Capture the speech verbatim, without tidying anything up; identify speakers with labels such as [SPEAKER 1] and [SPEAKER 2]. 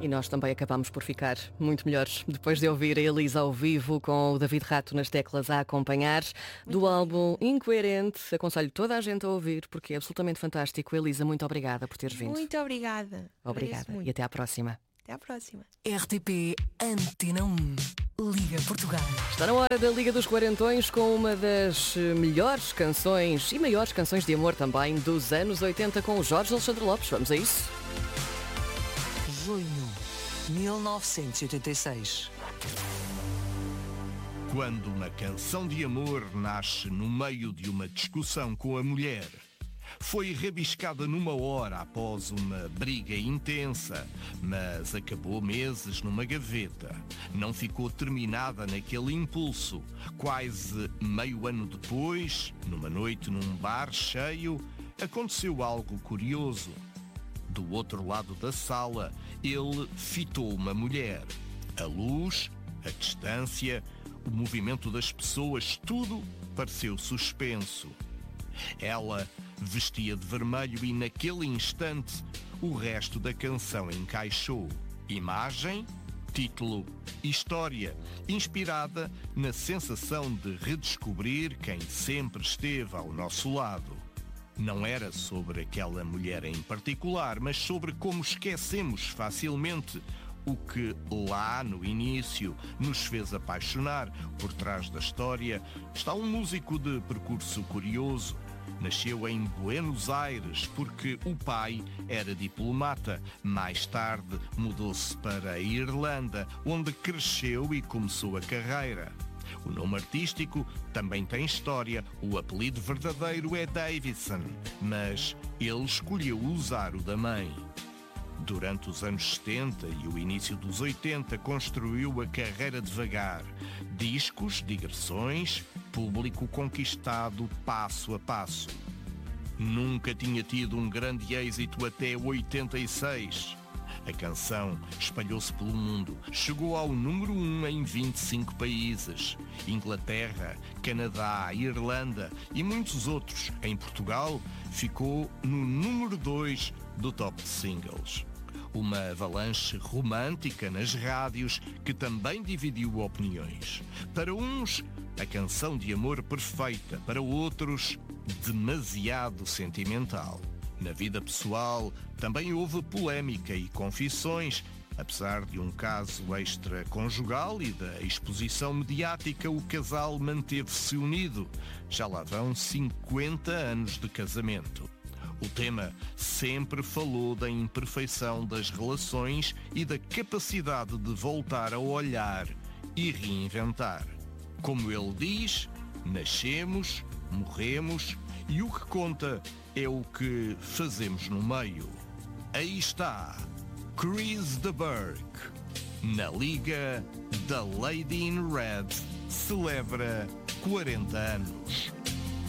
[SPEAKER 1] E nós também acabamos por ficar muito melhores depois de ouvir a Elisa ao vivo com o David Rato nas teclas a acompanhar do álbum Incoerente. Aconselho toda a gente a ouvir porque é absolutamente fantástico. Elisa, muito obrigada por teres vindo.
[SPEAKER 2] Muito obrigada.
[SPEAKER 1] Obrigada e até à próxima.
[SPEAKER 2] Até à próxima.
[SPEAKER 3] R T P Antena um, Liga Portugal.
[SPEAKER 1] Está na hora da Liga dos Quarentões com uma das melhores canções e maiores canções de amor também dos anos oitenta com o Jorge Alexandre Lopes. Vamos a isso?
[SPEAKER 3] Junho mil novecentos e oitenta e seis.
[SPEAKER 4] Quando uma canção de amor nasce no meio de uma discussão com a mulher, foi rabiscada numa hora após uma briga intensa, mas acabou meses numa gaveta. Não ficou terminada naquele impulso. Quase meio ano depois, numa noite num bar cheio, aconteceu algo curioso. Do outro lado da sala, ele fitou uma mulher. A luz, a distância, o movimento das pessoas, tudo pareceu suspenso. Ela vestia de vermelho e naquele instante o resto da canção encaixou. Imagem, título, história, inspirada na sensação de redescobrir quem sempre esteve ao nosso lado. Não era sobre aquela mulher em particular, mas sobre como esquecemos facilmente o que lá no início nos fez apaixonar. Por trás da história está um músico de percurso curioso. Nasceu em Buenos Aires porque o pai era diplomata. Mais tarde mudou-se para a Irlanda, onde cresceu e começou a carreira. O nome artístico também tem história. O apelido verdadeiro é Davidson, mas ele escolheu usar o da mãe. Durante os anos setenta e o início dos oitenta construiu a carreira devagar. Discos, digressões, público conquistado passo a passo. Nunca tinha tido um grande êxito até oitenta e seis. A canção espalhou-se pelo mundo. Chegou ao número um em vinte e cinco países. Inglaterra, Canadá, Irlanda e muitos outros. Em Portugal, ficou no número dois do top de singles. Uma avalanche romântica nas rádios que também dividiu opiniões. Para uns, a canção de amor perfeita. Para outros, demasiado sentimental. Na vida pessoal, também houve polémica e confissões. Apesar de um caso extraconjugal e da exposição mediática, o casal manteve-se unido. Já lá vão cinquenta anos de casamento. O tema sempre falou da imperfeição das relações e da capacidade de voltar a olhar e reinventar. Como ele diz, nascemos, morremos e o que conta é o que fazemos no meio. Aí está Chris de Burgh. Na Liga da Lady in Red celebra quarenta anos.